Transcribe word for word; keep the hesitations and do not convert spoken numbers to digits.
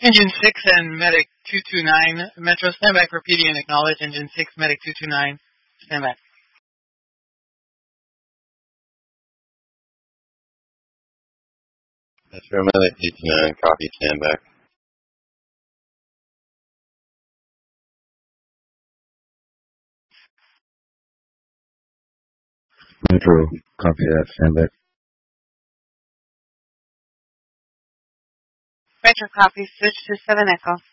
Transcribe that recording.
Engine six and Medic two two nine. Metro, stand back for P D and acknowledge. Engine six, Medic two two nine. Stand back. Metro Medic two two nine, copy, stand back. Metro, copy that, stand back. Metro, copy, switch to seven Echo.